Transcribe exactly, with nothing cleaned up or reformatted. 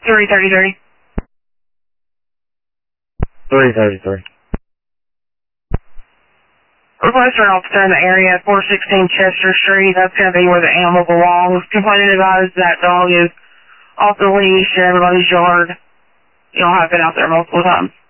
three thirty-three. three thirty-three. Request for an officer in the area, four sixteen Chester Street. That's going to be where the animal belongs. Complaining about is that dog is off the leash in everybody's yard. You know, I've been out there multiple times.